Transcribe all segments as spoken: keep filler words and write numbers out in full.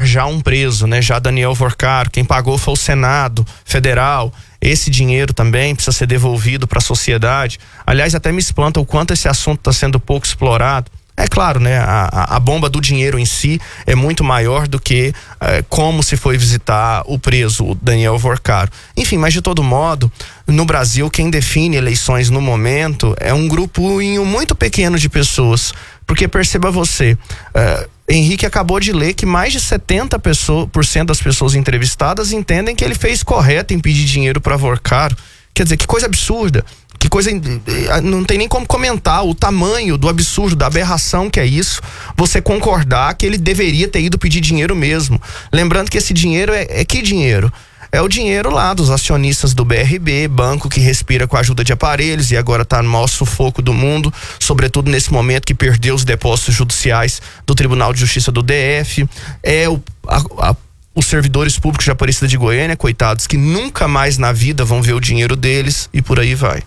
já um preso, né? Já Daniel Vorcaro, quem pagou foi o Senado Federal. Esse dinheiro também precisa ser devolvido para a sociedade. Aliás, até me espanta o quanto esse assunto está sendo pouco explorado. É claro, né? A, a bomba do dinheiro em si é muito maior do que é, como se foi visitar o preso, o Daniel Vorcaro. Enfim, mas de todo modo, no Brasil, quem define eleições no momento é um grupinho muito pequeno de pessoas. Porque perceba você, é, Henrique acabou de ler que mais de setenta por cento das pessoas entrevistadas entendem que ele fez correto em pedir dinheiro para Vorcaro. Quer dizer, que coisa absurda. Que coisa, não tem nem como comentar o tamanho do absurdo, da aberração que é isso, você concordar que ele deveria ter ido pedir dinheiro mesmo. Lembrando que esse dinheiro é, é que dinheiro? É o dinheiro lá dos acionistas do B R B, banco que respira com a ajuda de aparelhos e agora está no maior sufoco do mundo, sobretudo nesse momento que perdeu os depósitos judiciais do Tribunal de Justiça do D F. É o... A, a, os servidores públicos de Aparecida de Goiânia, coitados, que nunca mais na vida vão ver o dinheiro deles e por aí vai.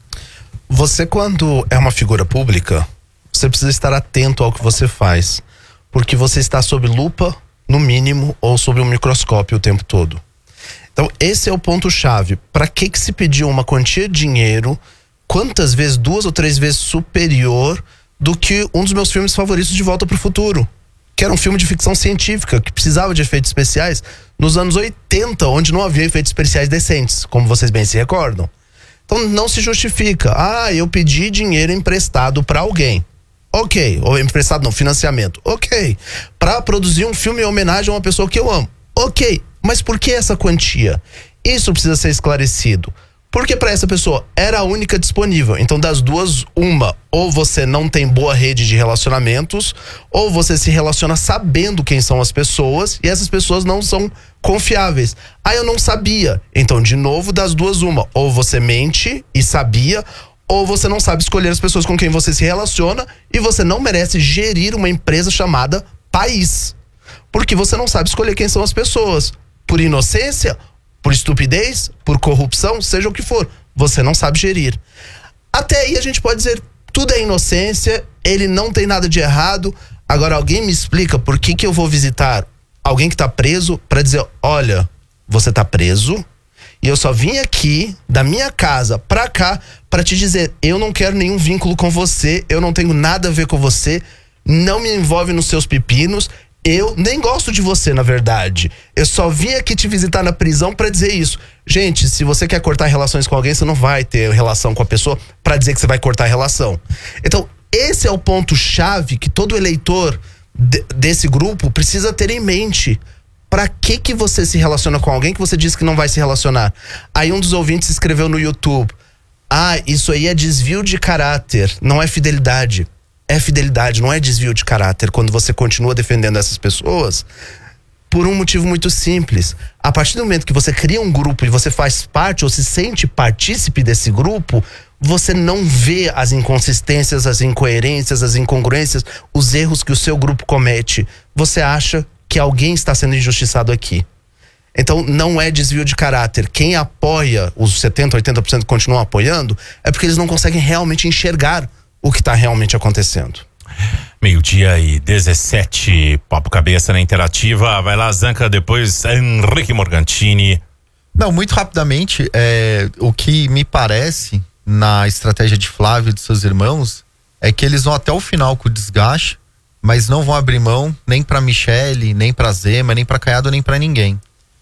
Você, quando é uma figura pública, você precisa estar atento ao que você faz, porque você está sob lupa, no mínimo, ou sob um microscópio o tempo todo. Então, esse é o ponto-chave. Para que que se pediu uma quantia de dinheiro, quantas vezes, duas ou três vezes superior do que um dos meus filmes favoritos, De Volta para o Futuro, que era um filme de ficção científica, que precisava de efeitos especiais nos anos oitenta, onde não havia efeitos especiais decentes, como vocês bem se recordam. Então não se justifica. Ah, eu pedi dinheiro emprestado para alguém. Ok. Ou emprestado não, financiamento. Ok. Para produzir um filme em homenagem a uma pessoa que eu amo. Ok. Mas por que essa quantia? Isso precisa ser esclarecido. Porque para essa pessoa era a única disponível. Então, das duas, uma, ou você não tem boa rede de relacionamentos, ou você se relaciona sabendo quem são as pessoas e essas pessoas não são confiáveis. Ah, eu não sabia. Então, de novo, das duas, uma. Ou você mente e sabia, ou você não sabe escolher as pessoas com quem você se relaciona e você não merece gerir uma empresa chamada país. Porque você não sabe escolher quem são as pessoas. Por inocência, por estupidez, por corrupção, seja o que for, você não sabe gerir. Até aí a gente pode dizer, tudo é inocência, ele não tem nada de errado. Agora alguém me explica por que que eu vou visitar alguém que tá preso para dizer, olha, você tá preso e eu só vim aqui da minha casa pra cá para te dizer, eu não quero nenhum vínculo com você, eu não tenho nada a ver com você, não me envolve nos seus pepinos. Eu nem gosto de você, na verdade. Eu só vim aqui te visitar na prisão pra dizer isso. Gente, se você quer cortar relações com alguém, você não vai ter relação com a pessoa pra dizer que você vai cortar a relação. Então, esse é o ponto-chave que todo eleitor de, desse grupo precisa ter em mente. Pra que que você se relaciona com alguém que você disse que não vai se relacionar? Aí um dos ouvintes escreveu no YouTube, ah, isso aí é desvio de caráter, não é fidelidade. É fidelidade, não é desvio de caráter quando você continua defendendo essas pessoas por um motivo muito simples. A partir do momento que você cria um grupo e você faz parte ou se sente partícipe desse grupo, você não vê as inconsistências, as incoerências, as incongruências, os erros que o seu grupo comete. Você acha que alguém está sendo injustiçado aqui. Então não é desvio de caráter. Quem apoia, os setenta, oitenta por cento que continuam apoiando, é porque eles não conseguem realmente enxergar o que está realmente acontecendo. Meio-dia e dezessete, Papo Cabeça na Interativa. Vai lá, Zanca, depois Henrique Morgantini. Não, muito rapidamente, é, o que me parece na estratégia de Flávio e de seus irmãos é que eles vão até o final com o desgaste, mas não vão abrir mão nem para Michele, nem para Zema, nem para Caiado, nem para ninguém.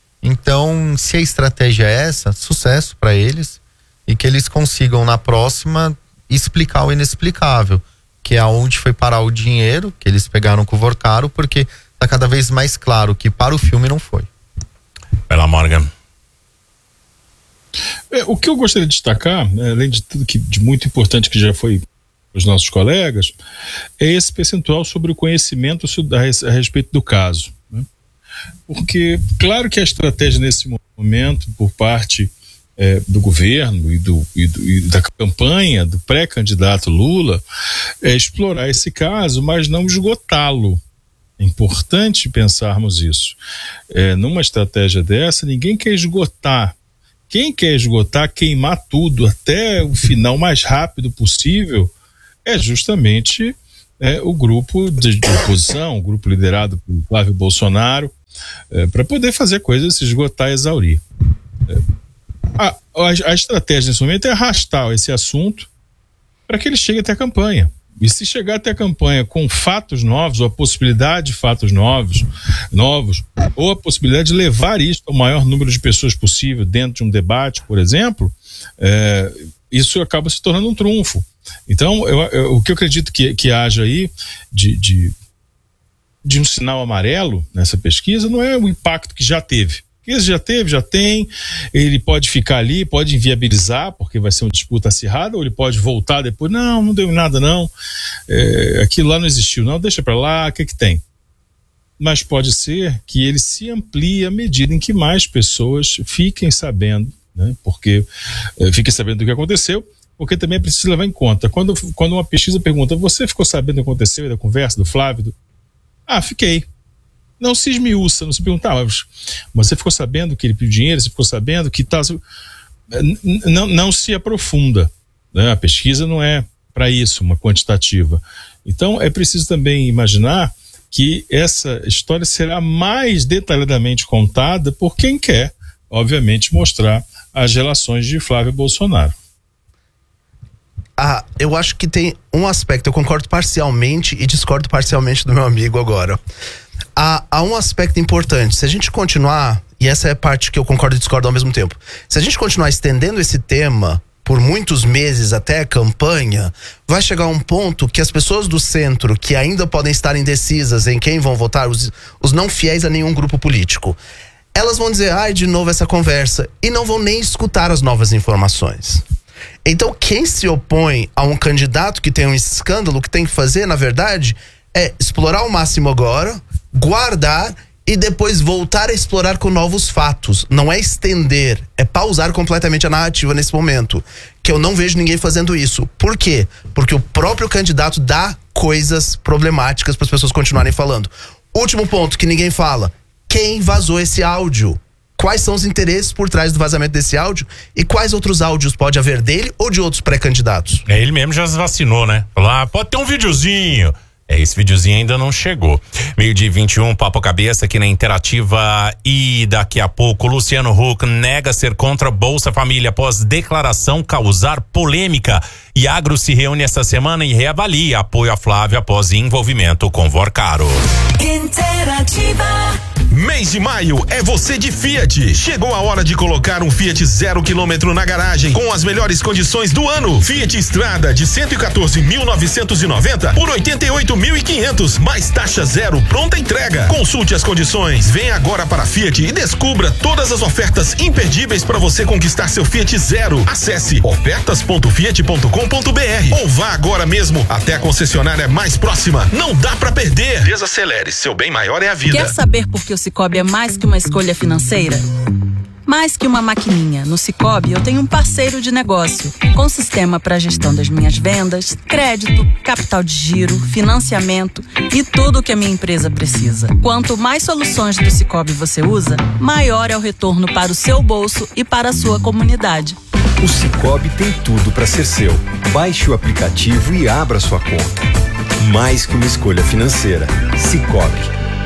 Então, se a estratégia é essa, sucesso para eles e que eles consigam na próxima explicar o inexplicável, que é aonde foi parar o dinheiro que eles pegaram com o Vorcaro, porque tá cada vez mais claro que para o filme não foi. Vai lá, Morgan. É, o que eu gostaria de destacar, né, além de tudo que de muito importante que já foi os nossos colegas, é esse percentual sobre o conhecimento a respeito do caso, né? Porque claro que a estratégia nesse momento por parte É, do governo e, do, e, do, e da campanha do pré-candidato Lula é explorar esse caso, mas não esgotá-lo. É importante pensarmos isso. É, numa estratégia dessa, ninguém quer esgotar. Quem quer esgotar, queimar tudo até o final mais rápido possível, é justamente é, o grupo de, de oposição, o grupo liderado por Flávio Bolsonaro, é, para poder fazer coisas se esgotar e exaurir. É, a, a, a estratégia nesse momento é arrastar esse assunto para que ele chegue até a campanha. E se chegar até a campanha com fatos novos, ou a possibilidade de fatos novos, novos, ou a possibilidade de levar isso ao maior número de pessoas possível dentro de um debate, por exemplo, é, isso acaba se tornando um trunfo. Então, eu, eu, o que eu acredito que, que haja aí de, de, de um sinal amarelo nessa pesquisa não é o impacto que já teve. Esse já teve, já tem, ele pode ficar ali, pode inviabilizar, porque vai ser uma disputa acirrada, ou ele pode voltar depois, não, não deu nada não, é, aquilo lá não existiu, não, deixa pra lá, o que que tem? Mas pode ser que ele se amplie à medida em que mais pessoas fiquem sabendo, né, porque é, fiquem sabendo do que aconteceu, porque também é preciso levar em conta, quando, quando uma pesquisa pergunta, você ficou sabendo do que aconteceu, da conversa do Flávio? Do... Ah, fiquei. Não se esmiuça, não se pergunta, ah, mas você ficou sabendo que ele pediu dinheiro, você ficou sabendo que tal. Não, não se aprofunda, né? A pesquisa não é para isso, uma quantitativa. Então é preciso também imaginar que essa história será mais detalhadamente contada por quem quer, obviamente, mostrar as relações de Flávio Bolsonaro. Ah, eu acho que tem um aspecto, eu concordo parcialmente e discordo parcialmente do meu amigo agora. Há, há um aspecto importante, se a gente continuar, e essa é a parte que eu concordo e discordo ao mesmo tempo, se a gente continuar estendendo esse tema por muitos meses até a campanha, vai chegar um ponto que as pessoas do centro, que ainda podem estar indecisas em quem vão votar, os, os não fiéis a nenhum grupo político, elas vão dizer, ai, de novo essa conversa, e não vão nem escutar as novas informações. Então quem se opõe a um candidato que tem um escândalo, o que tem que fazer, na verdade, é explorar ao máximo agora, guardar e depois voltar a explorar com novos fatos. Não é estender, é pausar completamente a narrativa nesse momento. Que eu não vejo ninguém fazendo isso. Por quê? Porque o próprio candidato dá coisas problemáticas para as pessoas continuarem falando. Último ponto que ninguém fala. Quem vazou esse áudio? Quais são os interesses por trás do vazamento desse áudio? E quais outros áudios pode haver dele ou de outros pré-candidatos? É, ele mesmo já se vacinou, né? Falou, ah, pode ter um videozinho. É, esse videozinho ainda não chegou. Meio-dia e vinte e um, Papo Cabeça aqui na Interativa. E daqui a pouco, Luciano Huck nega ser contra Bolsa Família após declaração causar polêmica. E Agro se reúne essa semana e reavalia apoio a Flávio após envolvimento com Vorcaro. Interativa. Mês de maio é você de Fiat. Chegou a hora de colocar um Fiat zero quilômetro na garagem com as melhores condições do ano. Fiat Strada de cento e quatorze mil novecentos e noventa por oitenta e oito mil e quinhentos, mais taxa zero, pronta entrega. Consulte as condições. Venha agora para a Fiat e descubra todas as ofertas imperdíveis para você conquistar seu Fiat Zero. Acesse ofertas ponto fiat ponto com ponto br ou vá agora mesmo até a concessionária mais próxima. Não dá para perder. Desacelere, seu bem maior é a vida. Quer saber por que o Sicoob é mais que uma escolha financeira? Mais que uma maquininha, no Sicoob eu tenho um parceiro de negócio, com sistema para gestão das minhas vendas, crédito, capital de giro, financiamento e tudo o que a minha empresa precisa. Quanto mais soluções do Sicoob você usa, maior é o retorno para o seu bolso e para a sua comunidade. O Sicoob tem tudo para ser seu. Baixe o aplicativo e abra sua conta. Mais que uma escolha financeira. Sicoob.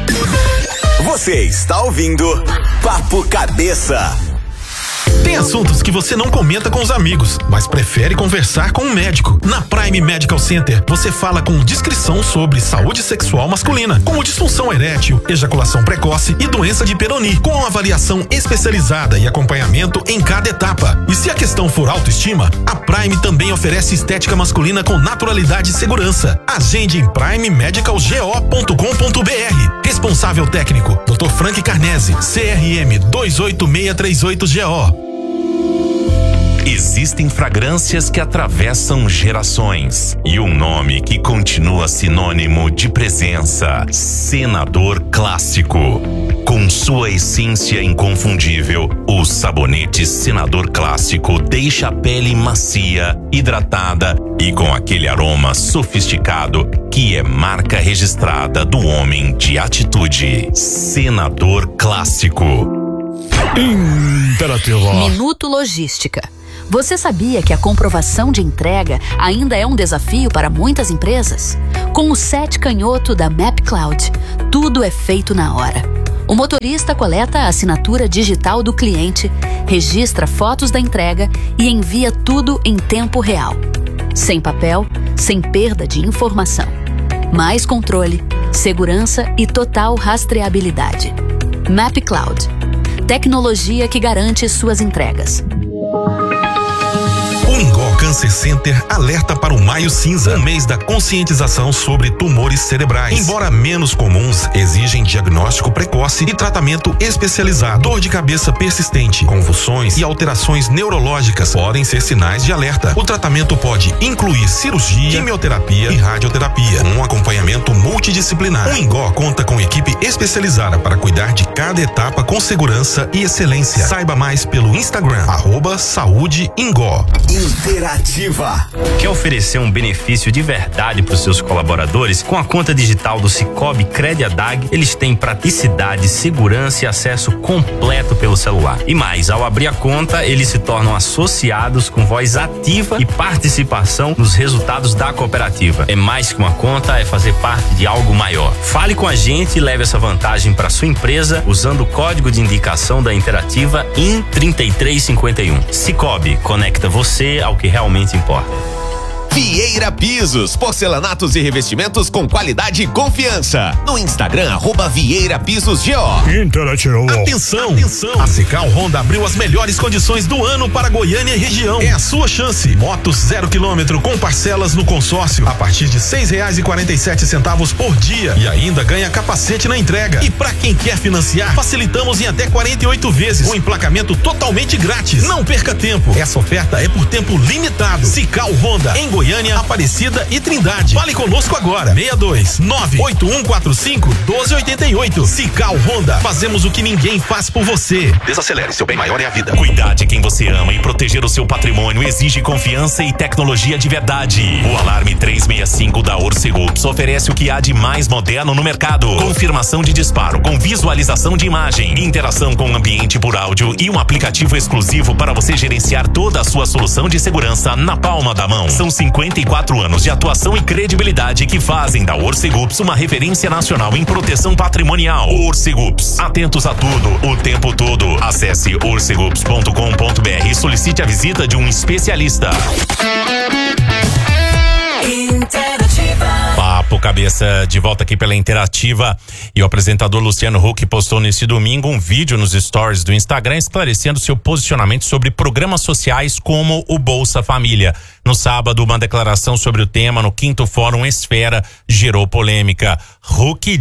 Você está ouvindo Papo Cabeça. Tem assuntos que você não comenta com os amigos, mas prefere conversar com um médico. Na Prime Medical Center, você fala com discrição sobre saúde sexual masculina, como disfunção erétil, ejaculação precoce e doença de Peyronie, com avaliação especializada e acompanhamento em cada etapa. E se a questão for autoestima, a Prime também oferece estética masculina com naturalidade e segurança. Agende em prime medical go ponto com ponto br. Responsável técnico, doutor Frank Carnese, C R M dois oito seis três oito G O. Existem fragrâncias que atravessam gerações e um nome que continua sinônimo de presença: Senador Clássico. Com sua essência inconfundível, o sabonete Senador Clássico deixa a pele macia, hidratada e com aquele aroma sofisticado que é marca registrada do homem de atitude. Senador Clássico. Interativa. Minuto Logística. Você sabia que a comprovação de entrega ainda é um desafio para muitas empresas? Com o Sete Canhoto da MapCloud, tudo é feito na hora. O motorista coleta a assinatura digital do cliente, registra fotos da entrega e envia tudo em tempo real. Sem papel, sem perda de informação. Mais controle, segurança e total rastreabilidade. MapCloud. Tecnologia que garante suas entregas. O Ingó Cancer Center alerta para o Maio Cinza, um mês da conscientização sobre tumores cerebrais. Embora menos comuns, exigem diagnóstico precoce e tratamento especializado. Dor de cabeça persistente, convulsões e alterações neurológicas podem ser sinais de alerta. O tratamento pode incluir cirurgia, quimioterapia e radioterapia, um acompanhamento multidisciplinar. O Ingó conta com equipe especializada para cuidar de cada etapa com segurança e excelência. Saiba mais pelo Instagram, arroba Saúde Ingó. Interativa. Quer oferecer um benefício de verdade para os seus colaboradores? Com a conta digital do Sicoob Crediadag, eles têm praticidade, segurança e acesso completo pelo celular. E mais, ao abrir a conta, eles se tornam associados com voz ativa e participação nos resultados da cooperativa. É mais que uma conta, é fazer parte de algo maior. Fale com a gente e leve essa vantagem para sua empresa usando o código de indicação da Interativa I N trinta e três cinquenta e um. Sicoob, conecta você ao que realmente importa. Vieira Pisos, porcelanatos e revestimentos com qualidade e confiança. No Instagram, arroba Vieira Pisos G O. Interativo. Atenção, Atenção! A Cical Honda abriu as melhores condições do ano para Goiânia e região. É a sua chance. Motos zero quilômetro com parcelas no consórcio a partir de seis reais e quarenta e sete centavos por dia e ainda ganha capacete na entrega. E para quem quer financiar, facilitamos em até quarenta e oito vezes, com emplacamento totalmente grátis. Não perca tempo. Essa oferta é por tempo limitado. Cical Honda em Goiânia, Aparecida e Trindade. Fale conosco agora. seis dois nove oito um quatro cinco um dois oito oito. Cical Honda. Fazemos o que ninguém faz por você. Desacelere, seu bem maior é a vida. Cuidar de quem você ama e proteger o seu patrimônio exige confiança e tecnologia de verdade. O Alarme trezentos e sessenta e cinco da Orcegups oferece o que há de mais moderno no mercado. Confirmação de disparo com visualização de imagem, interação com o ambiente por áudio e um aplicativo exclusivo para você gerenciar toda a sua solução de segurança na palma da mão. São cinquenta e quatro anos de atuação e credibilidade que fazem da Orcegups uma referência nacional em proteção patrimonial. Orcegups, atentos a tudo, o tempo todo. Acesse orcegups ponto com ponto br e solicite a visita de um especialista. Papo Cabeça de volta aqui pela Interativa, e o apresentador Luciano Huck postou nesse domingo um vídeo nos stories do Instagram esclarecendo seu posicionamento sobre programas sociais como o Bolsa Família. No sábado, uma declaração sobre o tema no quinto Fórum Esfera gerou polêmica. Huck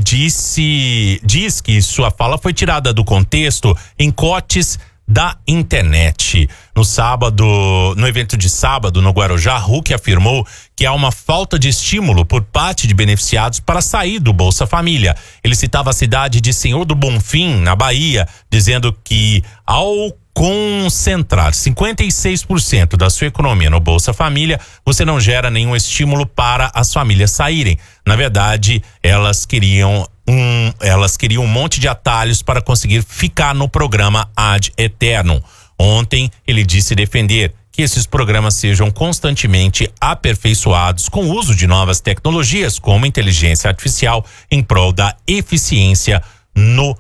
disse, diz que sua fala foi tirada do contexto em cortes da internet. No sábado, no evento de sábado no Guarujá, Huck afirmou que há uma falta de estímulo por parte de beneficiados para sair do Bolsa Família. Ele citava a cidade de Senhor do Bonfim, na Bahia, dizendo que ao concentrar cinquenta e seis por cento da sua economia no Bolsa Família, você não gera nenhum estímulo para as famílias saírem. Na verdade, elas queriam um, elas queriam um monte de atalhos para conseguir ficar no programa ad eternum. Ontem, ele disse defender que esses programas sejam constantemente aperfeiçoados com o uso de novas tecnologias, como inteligência artificial, em prol da eficiência no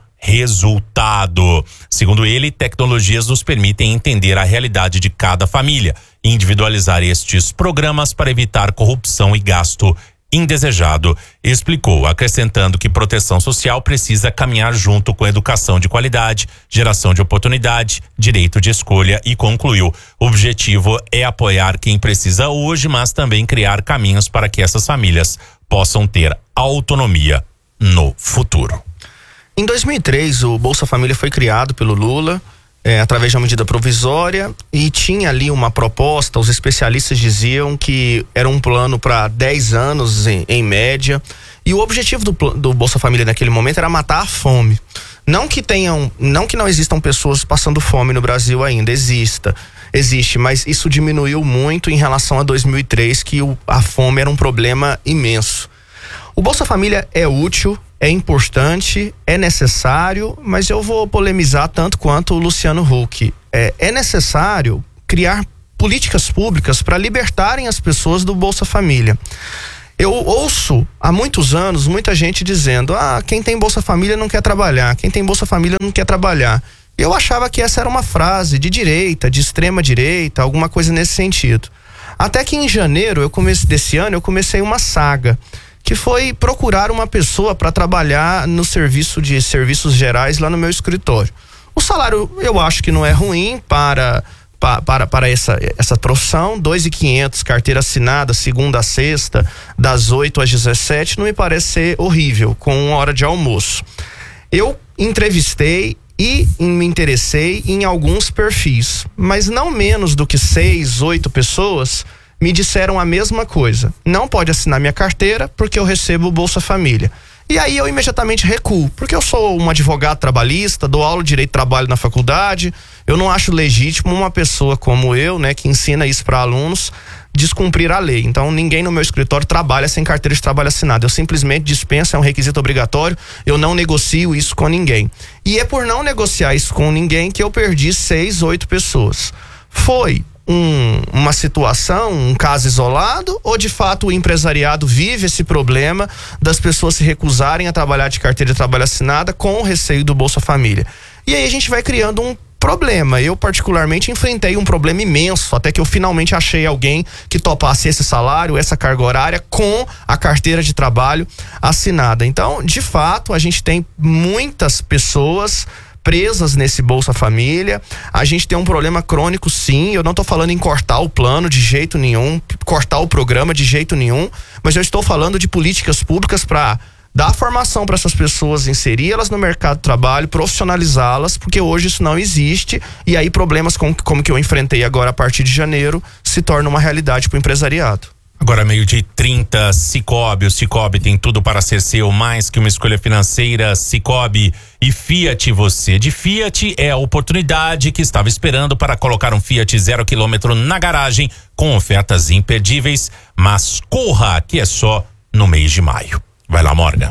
resultado. Segundo ele, tecnologias nos permitem entender a realidade de cada família e individualizar estes programas para evitar corrupção e gasto indesejado, explicou, acrescentando que proteção social precisa caminhar junto com educação de qualidade, geração de oportunidade, direito de escolha, e concluiu: o objetivo é apoiar quem precisa hoje, mas também criar caminhos para que essas famílias possam ter autonomia no futuro. Em dois mil e três, o Bolsa Família foi criado pelo Lula, é, através de uma medida provisória, e tinha ali uma proposta. Os especialistas diziam que era um plano para dez anos em, em média, e o objetivo do, do Bolsa Família naquele momento era matar a fome. Não que tenham, não que não existam pessoas passando fome no Brasil ainda, exista, existe, mas isso diminuiu muito em relação a dois mil e três, que o, a fome era um problema imenso. O Bolsa Família é útil, é importante, é necessário, mas eu vou polemizar tanto quanto o Luciano Huck. É, é necessário criar políticas públicas para libertarem as pessoas do Bolsa Família. Eu ouço há muitos anos muita gente dizendo: ah, quem tem Bolsa Família não quer trabalhar, quem tem Bolsa Família não quer trabalhar. Eu achava que essa era uma frase de direita, de extrema direita, alguma coisa nesse sentido. Até que em janeiro eu comecei, desse ano eu comecei uma saga, que foi procurar uma pessoa para trabalhar no serviço de serviços gerais lá no meu escritório. O salário eu acho que não é ruim para para, para, para essa, essa profissão, dois mil e quinhentos, carteira assinada, segunda a sexta, das oito às dezessete, não me parece ser horrível, com uma hora de almoço. Eu entrevistei e me interessei em alguns perfis, mas não menos do que seis, oito pessoas me disseram a mesma coisa: não pode assinar minha carteira porque eu recebo o Bolsa Família. E aí eu imediatamente recuo, porque eu sou um advogado trabalhista, dou aula de direito do trabalho na faculdade, eu não acho legítimo uma pessoa como eu, né, que ensina isso para alunos, descumprir a lei. Então ninguém no meu escritório trabalha sem carteira de trabalho assinada. Eu simplesmente dispenso, é um requisito obrigatório, eu não negocio isso com ninguém. E é por não negociar isso com ninguém que eu perdi seis, oito pessoas. Foi Um, uma situação, um caso isolado, ou de fato o empresariado vive esse problema das pessoas se recusarem a trabalhar de carteira de trabalho assinada com o receio do Bolsa Família? E aí a gente vai criando um problema. Eu particularmente enfrentei um problema imenso até que eu finalmente achei alguém que topasse esse salário, essa carga horária com a carteira de trabalho assinada. Então, de fato, a gente tem muitas pessoas presas nesse Bolsa Família. A gente tem um problema crônico, sim. Eu não estou falando em cortar o plano de jeito nenhum, cortar o programa de jeito nenhum, mas eu estou falando de políticas públicas para dar formação para essas pessoas, inseri-las no mercado de trabalho, profissionalizá-las, porque hoje isso não existe, e aí problemas com, como que eu enfrentei agora a partir de janeiro se tornam uma realidade para o empresariado. Agora, meio-dia e trinta, Sicoob. O Sicoob tem tudo para ser seu, mais que uma escolha financeira. Sicoob e Fiat. Você de Fiat é a oportunidade que estava esperando para colocar um Fiat zero quilômetro na garagem com ofertas imperdíveis. Mas corra, que é só no mês de maio. Vai lá, Morgan.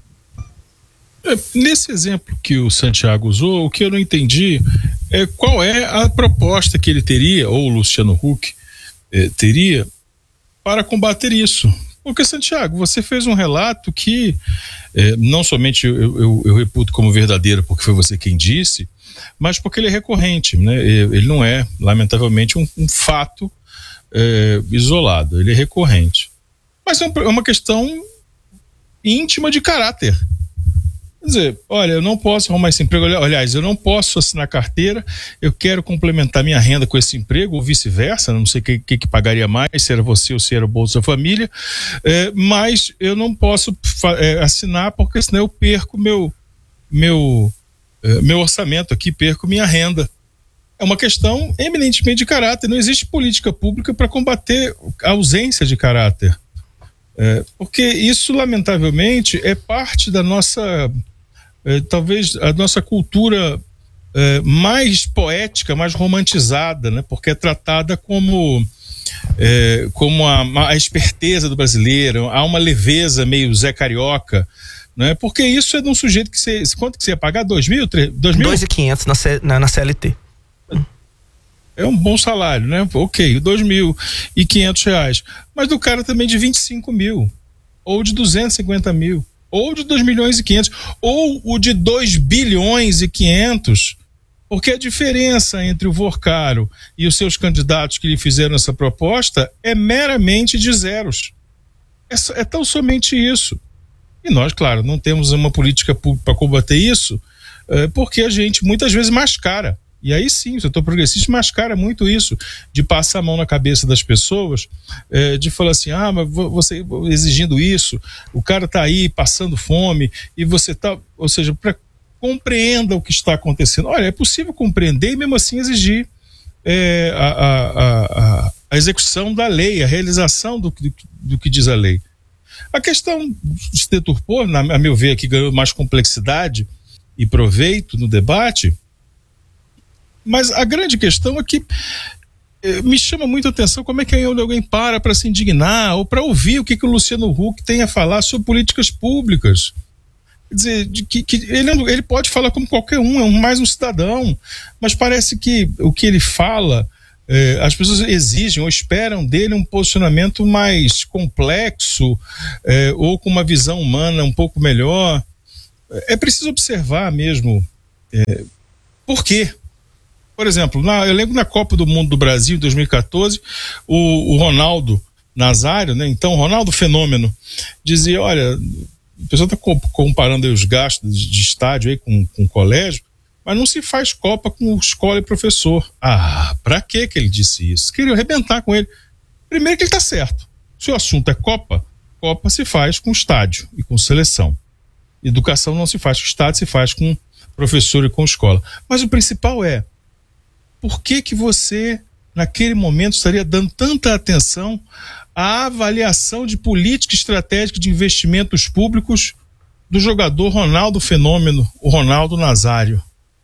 É, nesse exemplo que o Santiago usou, o que eu não entendi é qual é a proposta que ele teria, ou o Luciano Huck eh, teria, para combater isso. Porque, Santiago, você fez um relato que eh, não somente eu, eu, eu reputo como verdadeiro porque foi você quem disse, mas porque ele é recorrente, né? Ele não é, lamentavelmente, um, um fato eh, isolado, ele é recorrente. Mas é, um, é uma questão íntima de caráter. Quer dizer, olha, eu não posso arrumar esse emprego, aliás, eu não posso assinar carteira, eu quero complementar minha renda com esse emprego, ou vice-versa, não sei o que, que, que pagaria mais, se era você ou se era o Bolsa Família, é, mas eu não posso é, assinar porque senão eu perco meu, meu, é, meu orçamento aqui, perco minha renda. É uma questão eminentemente de caráter, não existe política pública para combater a ausência de caráter. É, porque isso, lamentavelmente, é parte da nossa... É, talvez a nossa cultura é, mais poética, mais romantizada, né? Porque é tratada como, é, como a, a esperteza do brasileiro, há uma leveza meio Zé Carioca, né? Porque isso é de um sujeito que você... Quanto que você ia pagar? dois mil? dois mil? dois mil e quinhentos na, C, na, na C L T. É um bom salário, né? Ok, dois mil e quinhentos reais. Mas do cara também de vinte e cinco mil, ou de duzentos e cinquenta mil, ou de dois milhões e quinhentos, ou o de dois bilhões e quinhentos, porque a diferença entre o Vorcaro e os seus candidatos que lhe fizeram essa proposta é meramente de zeros. É, é tão somente isso. E nós, claro, não temos uma política pública para combater isso, é, porque a gente muitas vezes mascara. E aí sim, o setor progressista mascara muito isso, de passar a mão na cabeça das pessoas, é, de falar assim, ah, mas você exigindo isso, o cara está aí passando fome, e você está, ou seja, pra, compreenda o que está acontecendo. Olha, é possível compreender e mesmo assim exigir é, a, a, a, a execução da lei, a realização do, do, do que diz a lei. A questão se deturpou, na, a meu ver, aqui ganhou mais complexidade e proveito no debate. Mas a grande questão é que eh, me chama muito a atenção como é que alguém para para se indignar ou para ouvir o que, que o Luciano Huck tem a falar sobre políticas públicas. Quer dizer, de que, que ele, ele pode falar como qualquer um, é um, mais um cidadão, mas parece que o que ele fala É, as pessoas exigem ou esperam dele um posicionamento mais complexo, é, ou com uma visão humana um pouco melhor. É preciso observar mesmo é, por quê. Por exemplo, na, eu lembro na Copa do Mundo do Brasil em dois mil e quatorze, o, o Ronaldo Nazário, né, então Ronaldo Fenômeno, dizia: olha, o pessoal está comparando aí os gastos de, de estádio aí com, com colégio, mas não se faz Copa com escola e professor. Ah, pra que que ele disse isso? Queria arrebentar com ele. Primeiro que ele tá certo. Se o assunto é Copa, Copa se faz com estádio e com seleção. Educação não se faz com estádio, se faz com professor e com escola. Mas o principal é, por que que você, naquele momento, estaria dando tanta atenção à avaliação de política estratégica de investimentos públicos do jogador Ronaldo Fenômeno, o Ronaldo Nazário?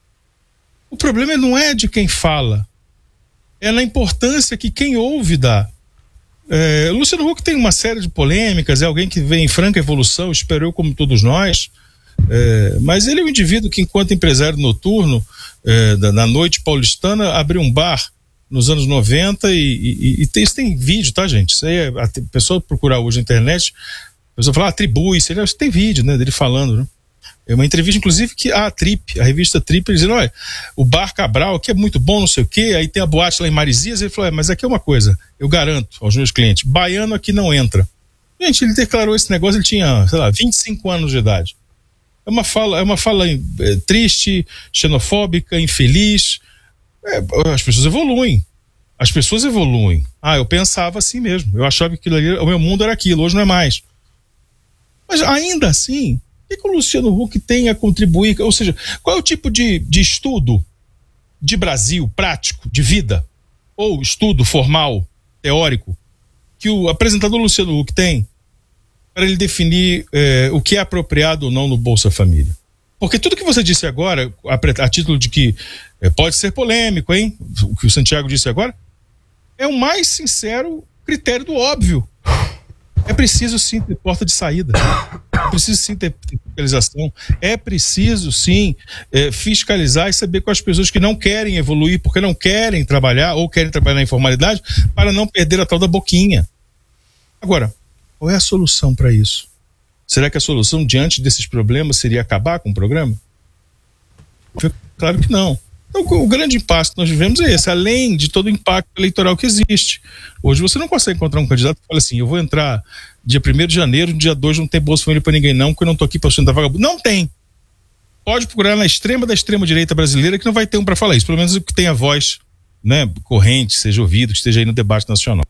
O problema não é de quem fala, é na importância que quem ouve dá. É, Luciano Huck tem uma série de polêmicas, é alguém que vem em franca evolução, espero eu, como todos nós, é, mas ele é um indivíduo que, enquanto empresário noturno, é, da, na noite paulistana, abriu um bar nos anos noventa e, e, e tem, isso tem vídeo, tá, gente? Isso aí é, a pessoa procurar hoje na internet, a pessoa fala, ah, atribui-se, ele, tem vídeo, né, dele falando, né? É uma entrevista, inclusive, que a Trip, a revista Trip, dizendo, olha, o Bar Cabral aqui é muito bom, não sei o quê, aí tem a boate lá em Marizias, ele falou, é, mas aqui é uma coisa, eu garanto aos meus clientes, baiano aqui não entra. Gente, ele declarou esse negócio, ele tinha, sei lá, vinte e cinco anos de idade. É uma fala, é uma fala é, triste, xenofóbica, infeliz. É, as pessoas evoluem. As pessoas evoluem. Ah, eu pensava assim mesmo, eu achava que aquilo ali, o meu mundo era aquilo, hoje não é mais. Mas ainda assim, o que, que o Luciano Huck tem a contribuir? Ou seja, qual é o tipo de, de estudo de Brasil, prático, de vida, ou estudo formal, teórico, que o apresentador Luciano Huck tem para ele definir eh, o que é apropriado ou não no Bolsa Família? Porque tudo que você disse agora, a, a título de que eh, pode ser polêmico, hein? O que o Santiago disse agora, é o mais sincero critério do óbvio. É preciso sim ter porta de saída, é preciso sim ter fiscalização, é preciso sim é, fiscalizar e saber com as pessoas que não querem evoluir, porque não querem trabalhar ou querem trabalhar na informalidade, para não perder a tal da boquinha. Agora, qual é a solução para isso? Será que a solução diante desses problemas seria acabar com o programa? Claro que não. Então, o grande impacto que nós vivemos é esse, além de todo o impacto eleitoral que existe. Hoje você não consegue encontrar um candidato que fala assim, eu vou entrar dia primeiro de janeiro, dia dois não tem Bolsa Família para ninguém não, porque eu não tô aqui para sustentar vagabundo. Não tem. Pode procurar na extrema da extrema direita brasileira que não vai ter um para falar isso, pelo menos o que tem a voz, né, corrente, seja ouvido, que esteja aí no debate nacional.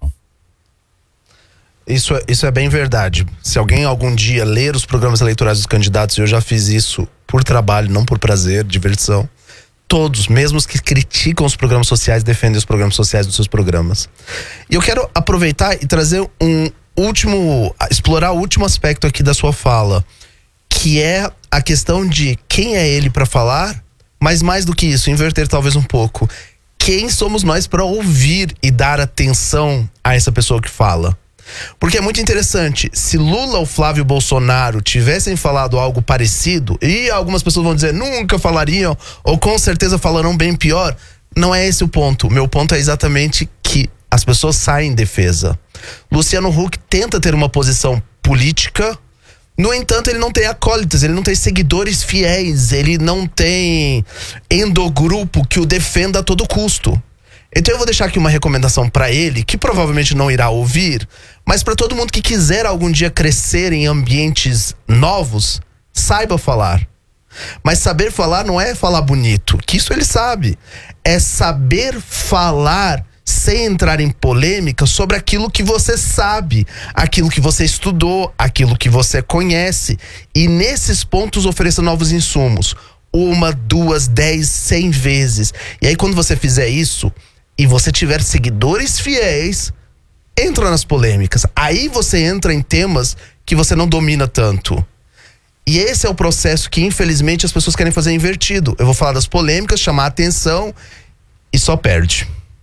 Isso, isso é bem verdade. Se alguém algum dia ler os programas eleitorais dos candidatos, eu já fiz isso por trabalho, não por prazer, diversão. Todos, mesmo os que criticam os programas sociais, defendem os programas sociais dos seus programas. E eu quero aproveitar e trazer um último, explorar o último aspecto aqui da sua fala, que é a questão de quem é ele para falar, mas mais do que isso, inverter talvez um pouco. Quem somos nós para ouvir e dar atenção a essa pessoa que fala? Porque é muito interessante, se Lula ou Flávio Bolsonaro tivessem falado algo parecido, e algumas pessoas vão dizer, nunca falariam, ou com certeza falarão bem pior, não é esse o ponto. O meu ponto é exatamente que as pessoas saem em defesa. Luciano Huck tenta ter uma posição política, no entanto ele não tem acólitos, ele não tem seguidores fiéis, ele não tem endogrupo que o defenda a todo custo. Então eu vou deixar aqui uma recomendação para ele, que provavelmente não irá ouvir, mas para todo mundo que quiser algum dia crescer em ambientes novos, saiba falar. Mas saber falar não é falar bonito, que isso ele sabe. É saber falar sem entrar em polêmica sobre aquilo que você sabe, aquilo que você estudou, aquilo que você conhece. E nesses pontos ofereça novos insumos. Uma, duas, dez, cem vezes. E aí quando você fizer isso e você tiver seguidores fiéis, entra nas polêmicas. Aí você entra em temas que você não domina tanto. E esse é o processo que infelizmente as pessoas querem fazer invertido. Eu vou falar das polêmicas, chamar a atenção e só perde.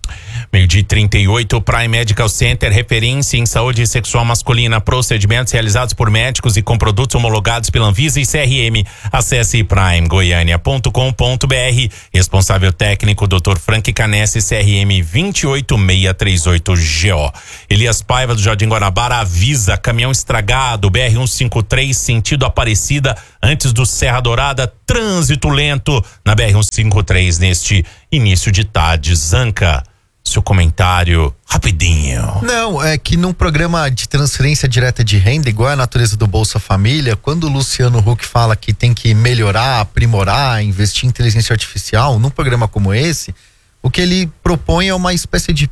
Meio-dia e trinta e oito, Prime Medical Center, referência em saúde sexual masculina, procedimentos realizados por médicos e com produtos homologados pela Anvisa e C R M. Acesse prime goiânia ponto com ponto br. Responsável técnico, doutor Frank Canesse, C R M vinte oito seis três oito G O. Elias Paiva, do Jardim Guanabara, avisa: caminhão estragado, B R cento e cinquenta e três, sentido Aparecida, antes do Serra Dourada, trânsito lento na B R cento e cinquenta e três neste início de tarde. Zanca, seu comentário rapidinho. Não, é que num programa de transferência direta de renda, igual a natureza do Bolsa Família, quando o Luciano Huck fala que tem que melhorar, aprimorar, investir em inteligência artificial, num programa como esse, o que ele propõe é uma espécie de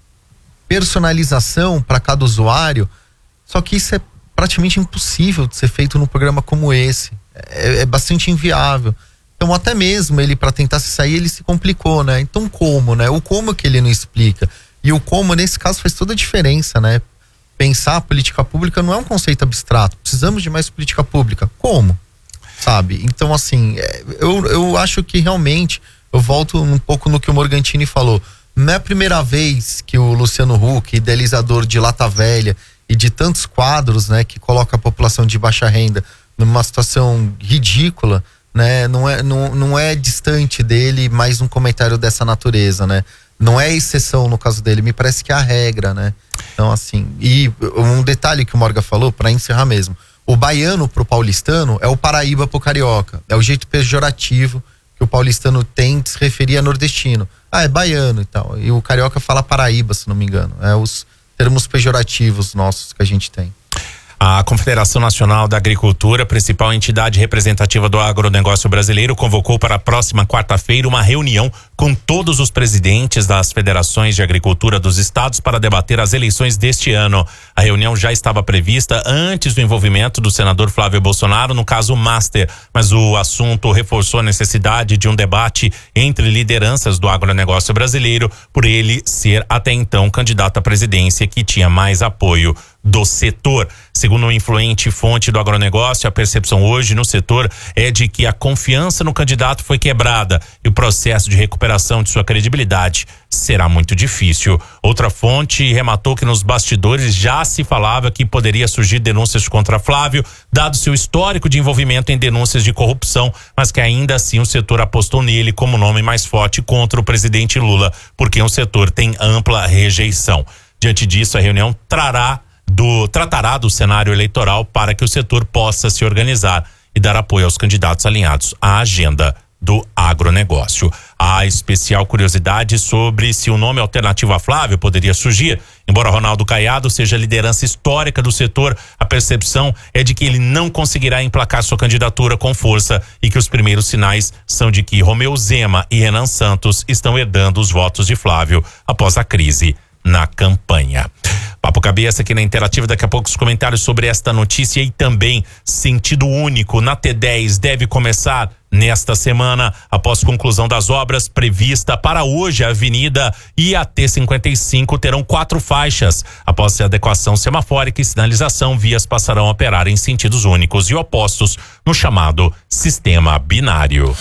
personalização para cada usuário, só que isso é praticamente impossível de ser feito num programa como esse. É, é bastante inviável. Então, até mesmo ele, para tentar se sair, ele se complicou, né? Então, como, né? O como que ele não explica. E o como, nesse caso, faz toda a diferença, né? Pensar a política pública não é um conceito abstrato. Precisamos de mais política pública. Como? Sabe? Então, assim, eu, eu acho que realmente, eu volto um pouco no que o Morgantini falou. Não é a primeira vez que o Luciano Huck, idealizador de Lata Velha e de tantos quadros, né, que coloca a população de baixa renda numa situação ridícula, né, não é, não, não é distante dele mais um comentário dessa natureza, né? Não é exceção no caso dele, me parece que é a regra, né? Então, assim, e um detalhe que o Morga falou, para encerrar mesmo, o baiano pro paulistano é o Paraíba pro carioca, é o jeito pejorativo que o paulistano tem de se referir a nordestino. Ah, é baiano e tal, e o carioca fala Paraíba, se não me engano, é os termos pejorativos nossos que a gente tem. A Confederação Nacional da Agricultura, principal entidade representativa do agronegócio brasileiro, convocou para a próxima quarta-feira uma reunião com todos os presidentes das federações de agricultura dos estados para debater as eleições deste ano. A reunião já estava prevista antes do envolvimento do senador Flávio Bolsonaro no caso Master, mas o assunto reforçou a necessidade de um debate entre lideranças do agronegócio brasileiro, por ele ser até então candidato à presidência que tinha mais apoio do setor. Segundo uma influente fonte do agronegócio, a percepção hoje no setor é de que a confiança no candidato foi quebrada e o processo de recuperação de sua credibilidade será muito difícil. Outra fonte rematou que nos bastidores já se falava que poderia surgir denúncias contra Flávio, dado seu histórico de envolvimento em denúncias de corrupção, mas que ainda assim o setor apostou nele como nome mais forte contra o presidente Lula, porque o setor tem ampla rejeição. Diante disso, a reunião trará Do, tratará do cenário eleitoral para que o setor possa se organizar e dar apoio aos candidatos alinhados à agenda do agronegócio. Há especial curiosidade sobre se o nome alternativo a Flávio poderia surgir. Embora Ronaldo Caiado seja a liderança histórica do setor, a percepção é de que ele não conseguirá emplacar sua candidatura com força e que os primeiros sinais são de que Romeu Zema e Renan Santos estão herdando os votos de Flávio após a crise na campanha. Papo Cabeça aqui na Interativa, daqui a pouco os comentários sobre esta notícia e também sentido único na T dez deve começar nesta semana, após conclusão das obras prevista para hoje. A Avenida e a T cinquenta e cinco terão quatro faixas. Após a adequação semafórica e sinalização, vias passarão a operar em sentidos únicos e opostos no chamado sistema binário.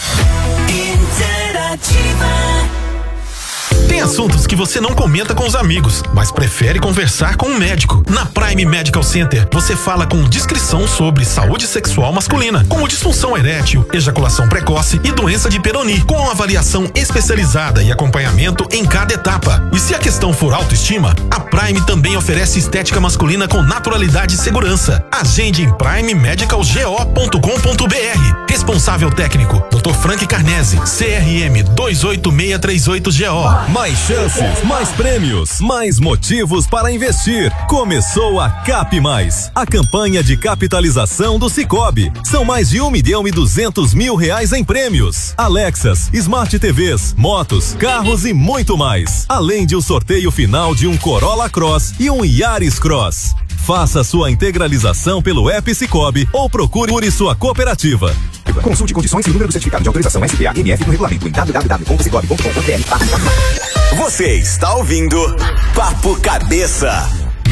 Interativa. Tem assuntos que você não comenta com os amigos, mas prefere conversar com um médico. Na Prime Medical Center, você fala com discrição sobre saúde sexual masculina, como disfunção erétil, ejaculação precoce e doença de Peyronie, com avaliação especializada e acompanhamento em cada etapa. E se a questão for autoestima, a Prime também oferece estética masculina com naturalidade e segurança. Agende em prime medical go ponto com ponto br. Responsável técnico, doutor Frank Carnese, C R M dois oito seis três oito G O. Mais chances, mais prêmios, mais motivos para investir. Começou a Cap Mais, a campanha de capitalização do Sicoob. São mais de um milhão e duzentos mil reais em prêmios. Alexas, Smart T Vs, motos, carros e muito mais. Além de o sorteio final de um Corolla Cross e um Yaris Cross. Faça sua integralização pelo app Sicoob ou procure sua cooperativa. Consulte condições e número do certificado de autorização S P A M F no regulamento em w w w ponto sicoob ponto com ponto b r. Você está ouvindo Papo Cabeça.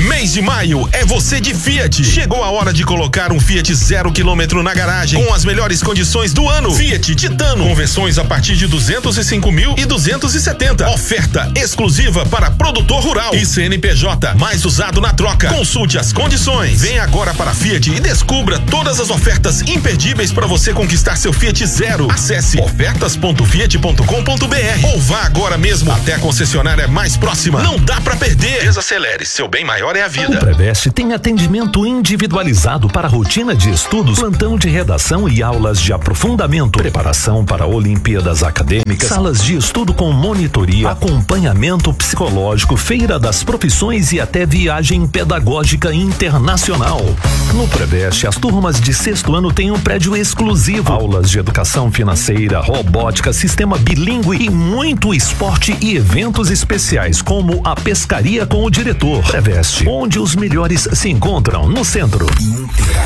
Mês de maio é você de Fiat. Chegou a hora de colocar um Fiat zero quilômetro na garagem com as melhores condições do ano. Fiat Titano, com versões a partir de duzentos e cinco mil e duzentos e setenta. Oferta exclusiva para produtor rural e C N P J, mais usado na troca. Consulte as condições. Vem agora para a Fiat e descubra todas as ofertas imperdíveis para você conquistar seu Fiat Zero. Acesse ofertas ponto fiat ponto com ponto br ou vá agora mesmo até a concessionária mais próxima. Não dá para perder. Desacelere, seu bem maior é a vida. O Preveste tem atendimento individualizado para rotina de estudos, plantão de redação e aulas de aprofundamento, preparação para Olimpíadas acadêmicas, salas de estudo com monitoria, acompanhamento psicológico, feira das profissões e até viagem pedagógica internacional. No Preveste, as turmas de sexto ano têm um prédio exclusivo, aulas de educação financeira, robótica, sistema bilíngue e muito esporte e eventos especiais como a pescaria com o diretor. Preveste, onde os melhores se encontram no centro.